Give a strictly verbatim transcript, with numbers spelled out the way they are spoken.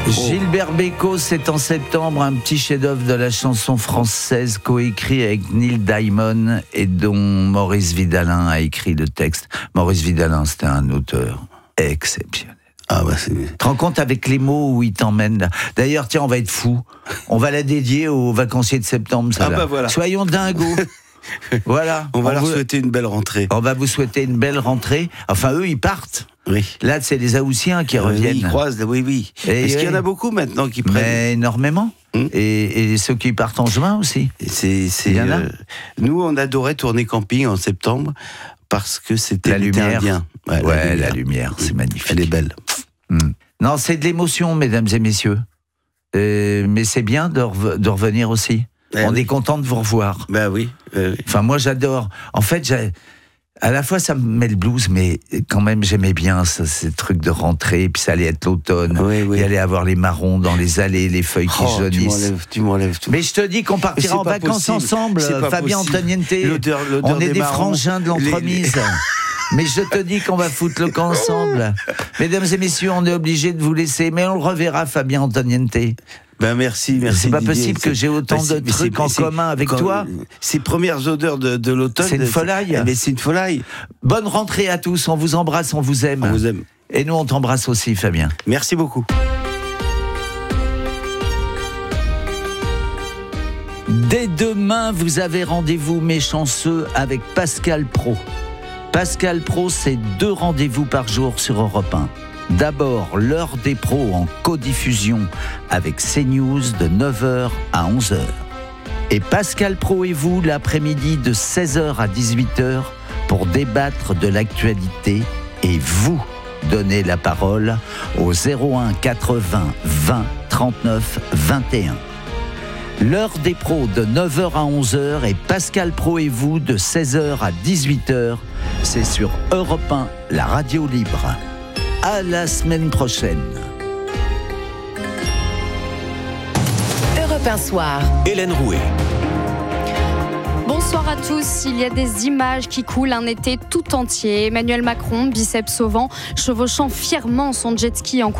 Gilbert Bécaud, c'est en septembre, un petit chef-d'œuvre de la chanson française coécrit avec Neil Diamond et dont Maurice Vidalin a écrit le texte. Maurice Vidalin, c'était un auteur exceptionnel. Ah bah c'est... Tu te rends compte avec les mots où il t'emmène là. D'ailleurs, tiens, on va être fous. On va la dédier aux vacanciers de septembre, ça. Ah là. bah voilà. Soyons dingos. Voilà. On va on leur vous... souhaiter une belle rentrée. On va vous souhaiter une belle rentrée. Enfin, eux, ils partent. Oui. Là, c'est les Haussiens qui Euh, reviennent. Ils croisent, oui, oui. Et Est-ce oui. qu'il y en a beaucoup maintenant qui prennent? Mais énormément. Hum. Et, et ceux qui partent en juin aussi. C'est, c'est, Il y en a euh, nous, on adorait tourner camping en septembre parce que c'était La l'été lumière. indien. Ouais, ouais, la lumière, c'est magnifique. Elle est belle. Hum. Non, c'est de l'émotion, mesdames et messieurs. Euh, mais c'est bien de, re- de revenir aussi. Eh On oui. est content de vous revoir. Ben oui. euh, oui. Enfin, moi, j'adore. En fait, j'ai... à la fois, ça me met le blues, mais quand même, j'aimais bien ça, ces trucs de rentrée. Puis ça allait être l'automne. Oui, oui. Il allait avoir les marrons dans les allées, les feuilles qui Oh, tu jaunissent. m'enlèves, tu m'enlèves tout. Mais je te dis qu'on Mais partira c'est en pas vacances possible. ensemble, C'est pas Fabien possible. Antoniente. L'odeur, l'odeur On est des des marrons, frangins de l'entremise. les- Mais je te dis qu'on va foutre le camp ensemble. Mesdames et messieurs, on est obligés de vous laisser, mais on le reverra, Fabien Antoniente. Ben merci, merci. C'est pas Didier. possible que C'est- j'ai autant ben, de c'est- mais trucs c'est- en c'est- commun avec quand- toi. Ces premières odeurs de, de l'automne. C'est une folie. Eh ben, c'est une folie. Bonne rentrée à tous, on vous embrasse, on vous aime. On vous aime. Et nous, on t'embrasse aussi, Fabien. Merci beaucoup. Dès demain, vous avez rendez-vous, mes chanceux, avec Pascal Praud. Pascal Praud, c'est deux rendez-vous par jour sur Europe un. D'abord, l'heure des pros en codiffusion avec CNews de neuf heures à onze heures. Et Pascal Praud et vous, l'après-midi de seize heures à dix-huit heures pour débattre de l'actualité et vous donner la parole au zéro un quatre-vingts vingt trente-neuf vingt et un. L'heure des pros de neuf heures à onze heures et Pascal Praud et vous de seize heures à dix-huit heures. C'est sur Europe un, la radio libre. À la semaine prochaine. Europe un soir. Hélène Rouet. Bonsoir à tous. Il y a des images qui coulent un été tout entier. Emmanuel Macron, biceps au vent, chevauchant fièrement son jet ski en